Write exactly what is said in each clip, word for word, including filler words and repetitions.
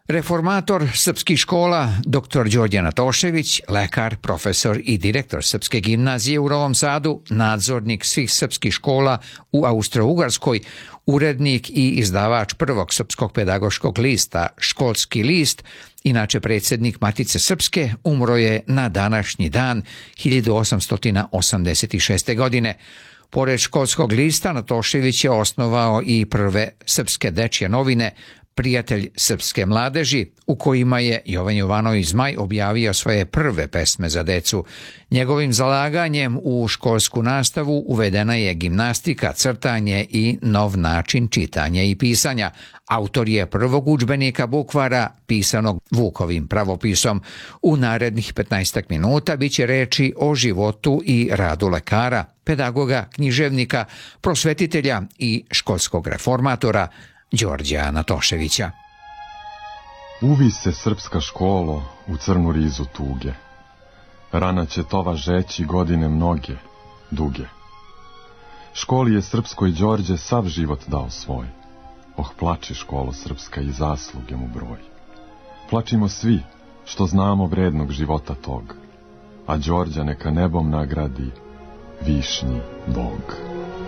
Reformator srpskih škola, doktor Đorđe Natošević, lekar, profesor i direktor Srpske gimnazije u Novom Sadu, nadzornik svih srpskih škola u Austro-Ugarskoj, urednik i izdavač prvog srpskog pedagoškog lista Školski list, inače predsjednik Matice Srpske, umro je na današnji dan hiljadu osamsto osamdeset šeste. godine. Pored Školskog lista, Natošević je osnovao i prve srpske dečje novine Prijatelj srpske mladeži, u kojima je Jovan Jovanović Zmaj objavio svoje prve pesme za decu. Njegovim zalaganjem u školsku nastavu uvedena je gimnastika, crtanje i nov način čitanja i pisanja. Autor je prvog udžbenika bukvara pisanog Vukovim pravopisom. U narednih petnaestak minuta biće reči o životu i radu lekara, pedagoga, književnika, prosvetitelja i školskog reformatora Đorđa Natoševića. Uvi se srpska školo u crnu rizu tuge. Rana će tova žeći godine mnoge, duge. Školi je srpskoj Đorđe sav život dao svoj. Oh, plači školo srpska i zasluge mu broj. Plačimo svi što znamo vrednog života tog, a Đorđa neka nebom nagradi višnji Bog.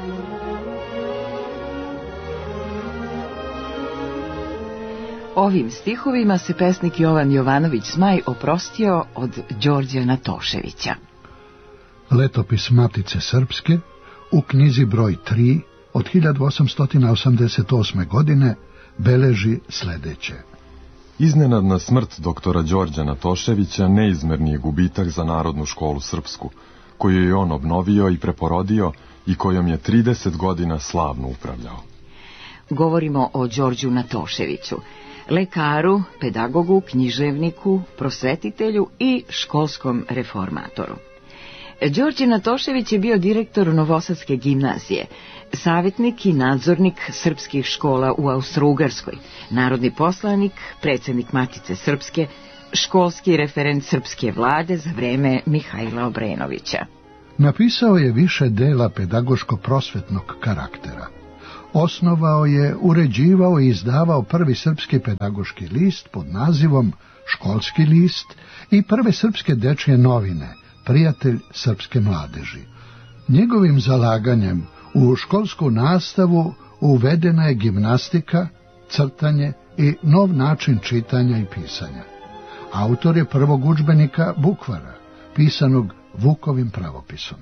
Ovim stihovima se pesnik Jovan Jovanović Zmaj oprostio od Đorđa Natoševića. Letopis Matice Srpske u knjizi broj tri od hiljadu osamsto osamdeset osme. godine beleži sljedeće. Iznenadna smrt doktora Đorđa Natoševića neizmerni je gubitak za Narodnu školu srpsku, koju je on obnovio i preporodio i kojom je trideset godina slavno upravljao. Govorimo o Đorđu Natoševiću, lekaru, pedagogu, književniku, prosvetitelju i školskom reformatoru. Đorđe Natošević je bio direktor Novosadske gimnazije, savjetnik i nadzornik srpskih škola u Austro-Ugarskoj, narodni poslanik, predsjednik Matice Srpske, školski referent srpske vlade za vreme Mihajla Obrenovića. Napisao je više dela pedagoško-prosvetnog karaktera. Osnovao je, uređivao i izdavao prvi srpski pedagoški list pod nazivom Školski list i prve srpske dečje novine Prijatelj srpske mladeži. Njegovim zalaganjem u školsku nastavu uvedena je gimnastika, crtanje i nov način čitanja i pisanja. Autor je prvog udžbenika bukvara, pisanog Vukovim pravopisom.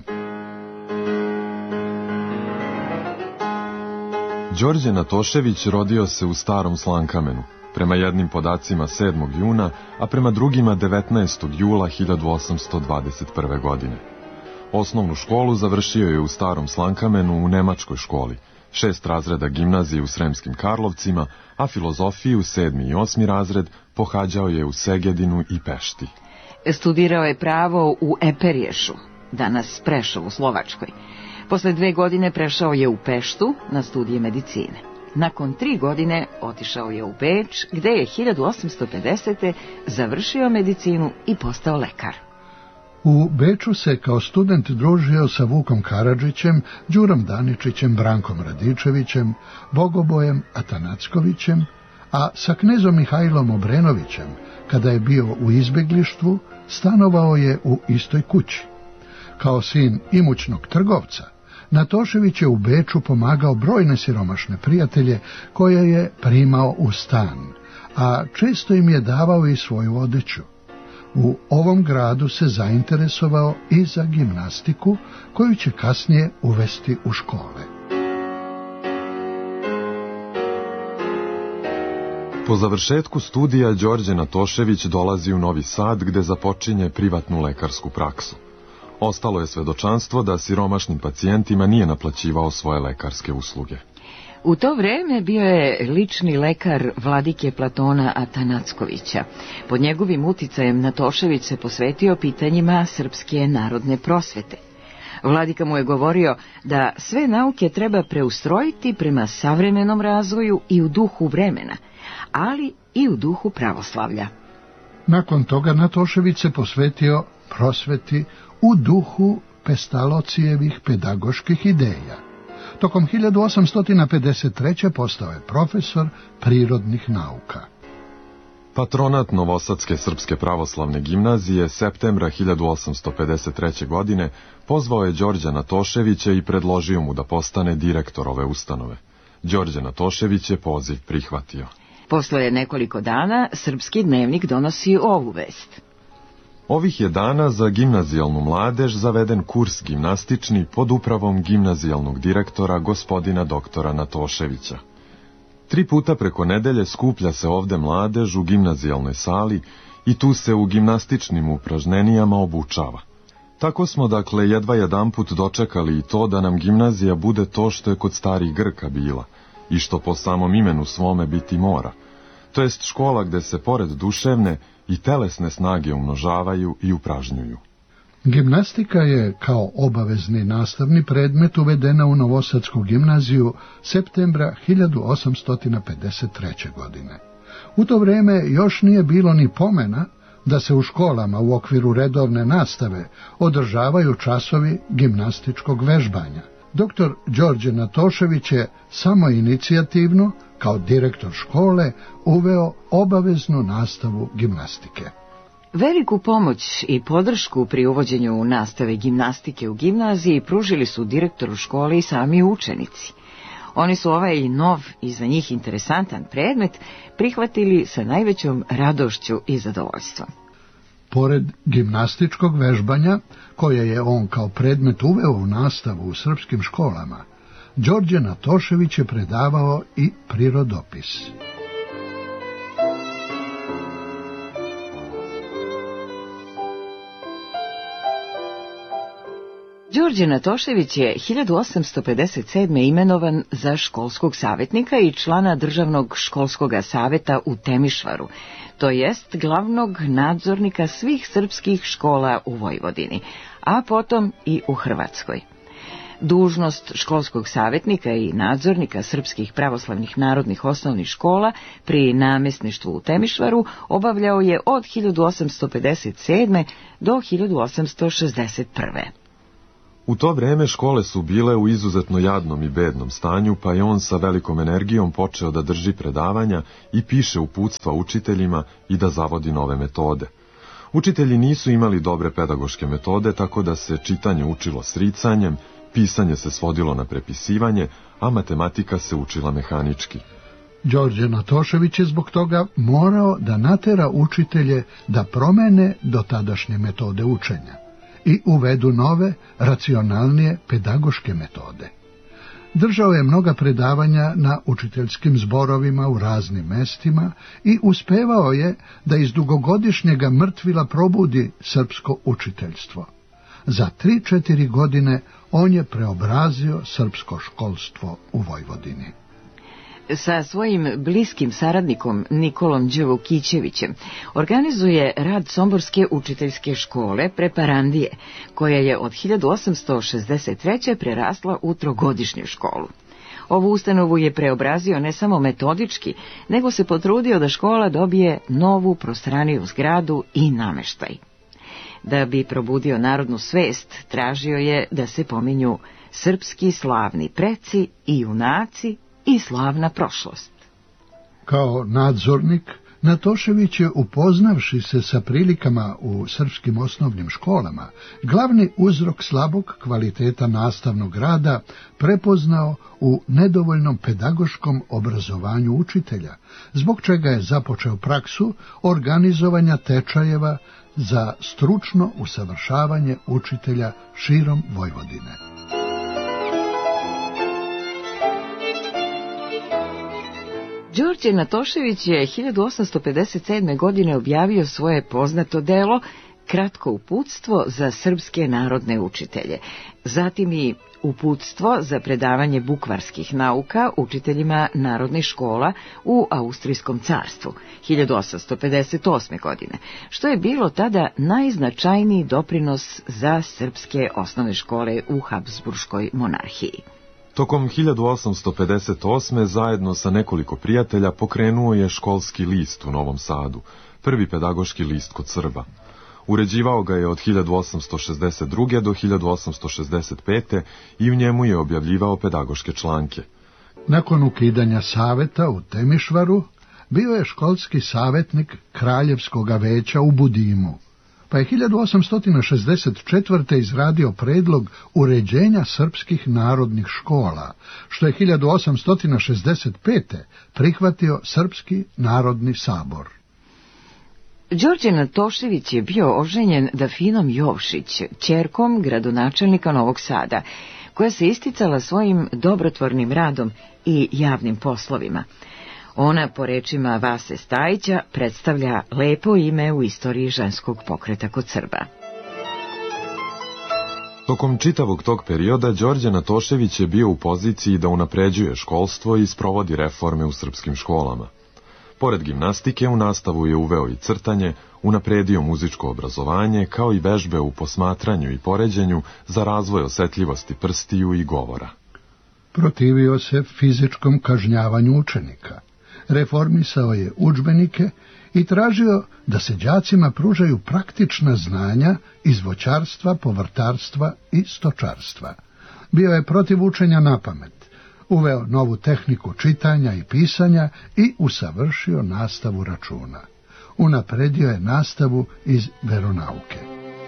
Đorđe Natošević rodio se u Starom Slankamenu, prema jednim podacima sedmog juna, a prema drugima devetnaestog jula hiljadu osamsto dvadeset prve. godine. Osnovnu školu završio je u Starom Slankamenu u nemačkoj školi, šest razreda gimnazije u Sremskim Karlovcima, a filozofiju, sedmi i osmi razred, pohađao je u Segedinu i Pešti. Studirao je pravo u Eperješu, danas Prešov u Slovačkoj. Posle dve godine prešao je u Peštu na studije medicine. Nakon tri godine otišao je u Beč, gde je hiljadu osamsto pedesete. završio medicinu i postao lekar. U Beču se kao student družio sa Vukom Karadžićem, Đurom Daničićem, Brankom Radičevićem, Bogobojem Atanackovićem, a sa knezom Mihajlom Obrenovićem, kada je bio u izbjeglištvu, stanovao je u istoj kući. Kao sin imućnog trgovca, Natošević je u Beču pomagao brojne siromašne prijatelje koje je primao u stan, a često im je davao i svoju odeću. U ovom gradu se zainteresovao i za gimnastiku, koju će kasnije uvesti u škole. Po završetku studija Đorđe Natošević dolazi u Novi Sad, gde započinje privatnu lekarsku praksu. Ostalo je svedočanstvo da siromašnim pacijentima nije naplaćivao svoje lekarske usluge. U to vreme bio je lični lekar vladike Platona Atanackovića. Pod njegovim uticajem Natošević se posvetio pitanjima srpske narodne prosvete. Vladika mu je govorio da sve nauke treba preustrojiti prema savremenom razvoju i u duhu vremena, ali i u duhu pravoslavlja. Nakon toga Natošević se posvetio prosveti u duhu Pestalocijevih pedagoških ideja. Tokom hiljadu osamsto pedeset treće. postao je profesor prirodnih nauka. Patronat Novosadske srpske pravoslavne gimnazije septembra hiljadu osamsto pedeset treće. godine pozvao je Đorđa Natoševića i predložio mu da postane direktor ove ustanove. Đorđe Natošević je poziv prihvatio. Posle nekoliko dana Srpski dnevnik donosi ovu vest. Ovih je dana za gimnazijalnu mladež zaveden kurs gimnastični pod upravom gimnazijalnog direktora gospodina doktora Natoševića. Tri puta preko nedelje skuplja se ovde mladež u gimnazijalnoj sali i tu se u gimnastičnim upražnjenijama obučava. Tako smo, dakle, jedva jedanput dočekali i to da nam gimnazija bude to što je kod starih Grka bila i što po samom imenu svome biti mora, to jest škola gde se pored duševne i telesne snage umnožavaju i upražnjuju. Gimnastika je kao obavezni nastavni predmet uvedena u Novosadsku gimnaziju septembra hiljadu osamsto pedeset treće. godine. U to vreme još nije bilo ni pomena da se u školama u okviru redovne nastave održavaju časovi gimnastičkog vežbanja. Doktor Đorđe Natošević je samoinicijativno, kao direktor škole, uveo obaveznu nastavu gimnastike. Veliku pomoć i podršku pri uvođenju nastave gimnastike u gimnaziji pružili su direktoru škole i sami učenici. Oni su ovaj nov i za njih interesantan predmet prihvatili sa najvećom radošću i zadovoljstvom. Pored gimnastičkog vežbanja, koje je on kao predmet uveo u nastavu u srpskim školama, Đorđe Natošević je predavao i prirodopis. Đorđe Natošević je hiljadu osamsto pedeset sedme. imenovan za školskog savjetnika i člana Državnog školskog saveta u Temišvaru, to jest glavnog nadzornika svih srpskih škola u Vojvodini, a potom i u Hrvatskoj. Dužnost školskog savjetnika i nadzornika srpskih pravoslavnih narodnih osnovnih škola pri namjesništvu u Temišvaru obavljao je od hiljadu osamsto pedeset sedme. do hiljadu osamsto šezdeset prve. U to vreme škole su bile u izuzetno jadnom i bednom stanju, pa je on sa velikom energijom počeo da drži predavanja i piše uputstva učiteljima i da zavodi nove metode. Učitelji nisu imali dobre pedagoške metode, tako da se čitanje učilo sricanjem, pisanje se svodilo na prepisivanje, a matematika se učila mehanički. Đorđe Natošević je zbog toga morao da natera učitelje da promene dotadašnje metode učenja i uvedu nove, racionalnije pedagoške metode. Držao je mnoga predavanja na učiteljskim zborovima u raznim mestima i uspevao je da iz dugogodišnjega mrtvila probudi srpsko učiteljstvo. Za tri, četiri godine on je preobrazio srpsko školstvo u Vojvodini. Sa svojim bliskim saradnikom Nikolom Đevukićevićem organizuje rad Somborske učiteljske škole Preparandije, koja je od hiljadu osamsto šezdeset treće. prerasla u trogodišnju školu. Ovu ustanovu je preobrazio ne samo metodički, nego se potrudio da škola dobije novu prostraniju zgradu i nameštaj. Da bi probudio narodnu svest, tražio je da se pominju srpski slavni preci i junaci i slavna prošlost. Kao nadzornik, Natošević je, upoznavši se sa prilikama u srpskim osnovnim školama, glavni uzrok slabog kvaliteta nastavnog rada prepoznao u nedovoljnom pedagoškom obrazovanju učitelja, zbog čega je započeo praksu organizovanja tečajeva za stručno usavršavanje učitelja širom Vojvodine. Đorđe Natošević je hiljadu osamsto pedeset sedme. godine objavio svoje poznato delo Kratko uputstvo za srpske narodne učitelje, zatim i uputstvo za predavanje bukvarskih nauka učiteljima narodnih škola u Austrijskom carstvu hiljadu osamsto pedeset osme. godine, što je bilo tada najznačajniji doprinos za srpske osnovne škole u Habsburškoj monarhiji. Tokom hiljadu osamsto pedeset osme. zajedno sa nekoliko prijatelja pokrenuo je školski list u Novom Sadu, prvi pedagoški list kod Srba. Uređivao ga je od hiljadu osamsto šezdeset druge. do hiljadu osamsto šezdeset pete. i u njemu je objavljivao pedagoške članke. Nakon ukidanja saveta u Temišvaru, bio je školski savjetnik Kraljevskog veća u Budimu, pa je hiljadu osamsto šezdeset četvrte izradio predlog uređenja srpskih narodnih škola, što je hiljadu osamsto šezdeset pete prihvatio Srpski narodni sabor. Đorđe Natošević je bio oženjen Dafinom Jovšić, ćerkom gradonačelnika Novog Sada, koja se isticala svojim dobrotvornim radom i javnim poslovima. Ona, po rečima Vase Stajića, predstavlja lepo ime u istoriji ženskog pokreta kod Srba. Tokom čitavog tog perioda Đorđe Natošević je bio u poziciji da unapređuje školstvo i sprovodi reforme u srpskim školama. Pored gimnastike, u nastavu je uveo i crtanje, unapredio muzičko obrazovanje, kao i vežbe u posmatranju i poređenju za razvoj osetljivosti prstiju i govora. Protivio se fizičkom kažnjavanju učenika, reformisao je udžbenike i tražio da se đacima pružaju praktična znanja iz voćarstva, povrtarstva i stočarstva. Bio je protiv učenja napamet, uveo novu tehniku čitanja i pisanja i usavršio nastavu računa. Unapredio je nastavu iz veronauke.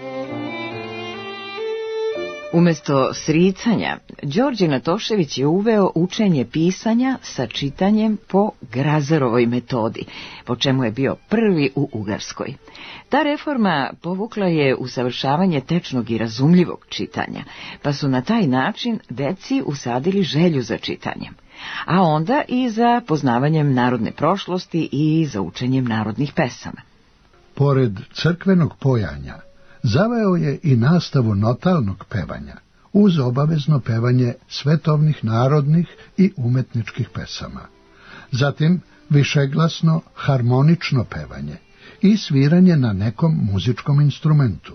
Umjesto sricanja, Đorđe Natošević je uveo učenje pisanja sa čitanjem po Grazerovoj metodi, po čemu je bio prvi u Ugarskoj. Ta reforma povukla je usavršavanje tečnog i razumljivog čitanja, pa su na taj način deci usadili želju za čitanjem, a onda i za poznavanjem narodne prošlosti i za učenjem narodnih pesama. Pored crkvenog pojanja, zaveo je i nastavu notalnog pevanja, uz obavezno pevanje svetovnih, narodnih i umetničkih pesama. Zatim višeglasno, harmonično pevanje i sviranje na nekom muzičkom instrumentu.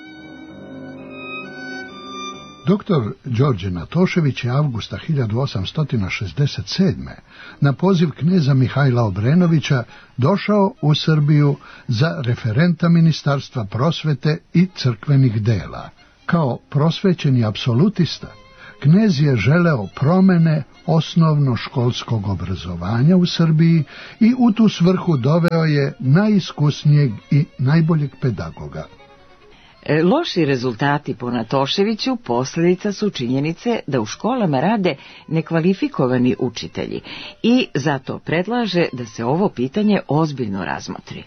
Doktor Đorđe Natošević je avgusta hiljadu osamsto šezdeset sedme na poziv kneza Mihajla Obrenovića došao u Srbiju za referenta Ministarstva prosvete i crkvenih dela. Kao prosvećeni apsolutista, knez je želeo promene osnovno školskog obrazovanja u Srbiji i u tu svrhu doveo je najiskusnijeg i najboljeg pedagoga. Loši rezultati po Natoševiću posljedica su činjenice da u školama rade nekvalifikovani učitelji i zato predlaže da se ovo pitanje ozbiljno razmotri.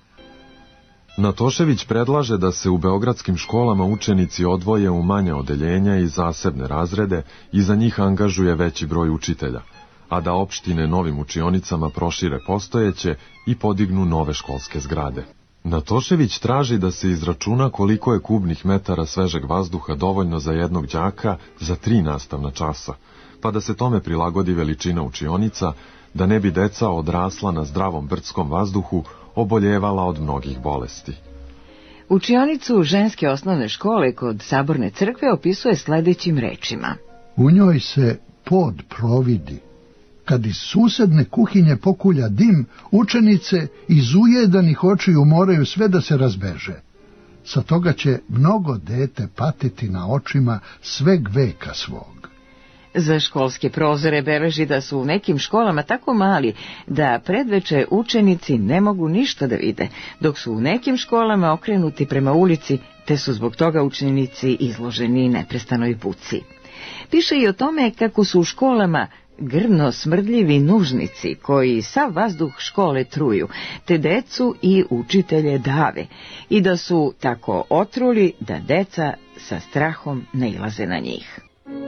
Natošević predlaže da se u beogradskim školama učenici odvoje u manja odeljenja i zasebne razrede i za njih angažuje veći broj učitelja, a da opštine novim učionicama prošire postojeće i podignu nove školske zgrade. Natošević traži da se izračuna koliko je kubnih metara svežeg vazduha dovoljno za jednog đaka za tri nastavna časa, pa da se tome prilagodi veličina učionica, da ne bi deca odrasla na zdravom brdskom vazduhu oboljevala od mnogih bolesti. Učionicu ženske osnovne škole kod Saborne crkve opisuje sljedećim rečima. U njoj se pod providi. Kad iz susedne kuhinje pokulja dim, učenice iz ujedanih očiju moraju sve da se razbeže. Sa toga će mnogo dete patiti na očima sveg veka svog. Za školske prozore beleži da su u nekim školama tako mali da predveče učenici ne mogu ništa da vide, dok su u nekim školama okrenuti prema ulici, te su zbog toga učenici izloženi neprestanoj buci. Piše i o tome kako su u školama grdno smrdljivi nužnici koji sav vazduh škole truju, te decu i učitelje dave, i da su tako otruli da deca sa strahom nailaze na njih.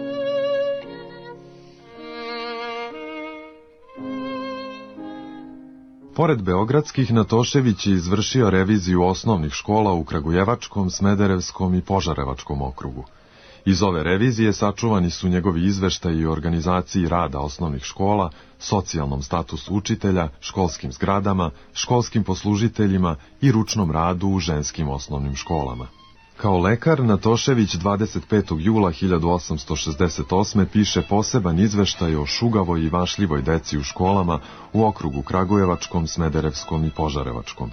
Pored beogradskih, Natošević je izvršio reviziju osnovnih škola u Kragujevačkom, Smederevskom i Požarevačkom okrugu. Iz ove revizije sačuvani su njegovi izveštaji o organizaciji rada osnovnih škola, socijalnom statusu učitelja, školskim zgradama, školskim poslužiteljima i ručnom radu u ženskim osnovnim školama. Kao lekar, Natošević dvadeset petog jula hiljadu osamsto šezdeset osme piše poseban izveštaj o šugavoj i vašljivoj deci u školama u okrugu Kragujevačkom, Smederevskom i Požarevačkom.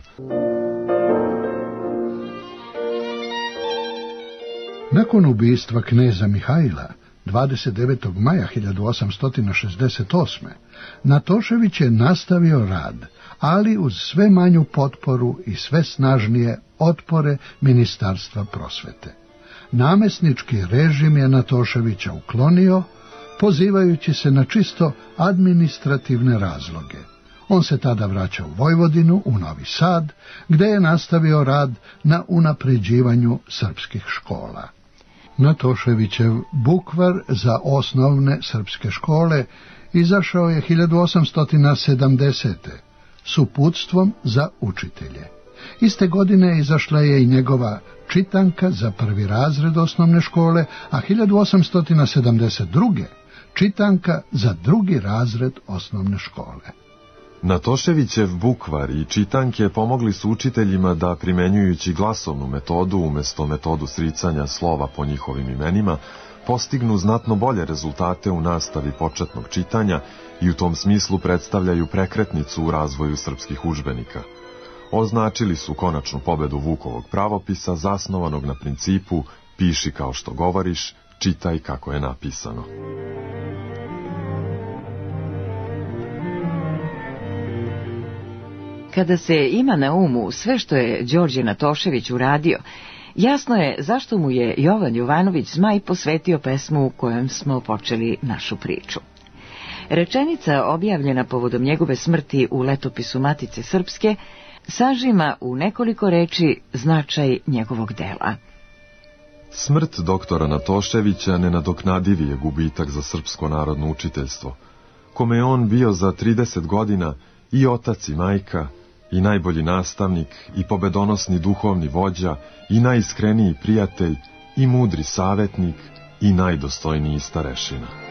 Nakon ubistva kneza Mihajla, dvadeset devetog maja hiljadu osamsto šezdeset osme. Natošević je nastavio rad, ali uz sve manju potporu i sve snažnije otpore Ministarstva prosvete. Namesnički režim je Natoševića uklonio, pozivajući se na čisto administrativne razloge. On se tada vraća u Vojvodinu, u Novi Sad, gde je nastavio rad na unapređivanju srpskih škola. Natoševićev bukvar za osnovne srpske škole izašao je hiljadu osamsto sedamdesete s uputstvom za učitelje. Iste godine izašla je i njegova čitanka za prvi razred osnovne škole, a hiljadu osamsto sedamdeset druge čitanka za drugi razred osnovne škole. Natoševićev bukvar i čitanke pomogli su učiteljima da, primenjujući glasovnu metodu umjesto metodu sricanja slova po njihovim imenima, postignu znatno bolje rezultate u nastavi početnog čitanja i u tom smislu predstavljaju prekretnicu u razvoju srpskih udžbenika. Označili su konačnu pobedu Vukovog pravopisa zasnovanog na principu piši kao što govoriš, čitaj kako je napisano. Kada se ima na umu sve što je Đorđe Natošević uradio, jasno je zašto mu je Jovan Jovanović Zmaj posvetio pesmu kojom smo počeli našu priču. Rečenica objavljena povodom njegove smrti u letopisu Matice Srpske sažima u nekoliko reči značaj njegovog dela. Smrt doktora Natoševića nenadoknadivi je gubitak za srpsko narodno učiteljstvo, kome je on bio za trideset godina i otac i majka, i najbolji nastavnik, i pobedonosni duhovni vođa, i najiskreniji prijatelj, i mudri savetnik, i najdostojniji starešina.